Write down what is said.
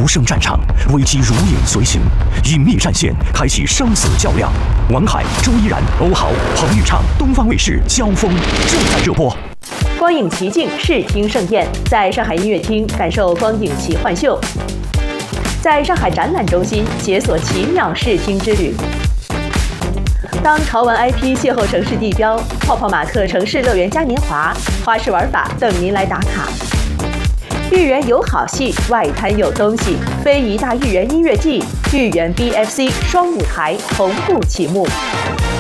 无声战场，危机如影随形，隐秘战线开启生死较量。王海、周依然、欧豪、彭昱畅，东方卫视交锋正在热播。 光影奇境，视听盛宴，在上海音乐厅感受光影奇幻秀，在上海展览中心解锁奇妙视听之旅。当潮玩 IP 邂逅城市地标，泡泡玛特城市乐园嘉年华，花式玩法等您来打卡。豫园有好戏，外滩有东西，非遗大豫园音乐季，豫园 BFC 双舞台同步启幕。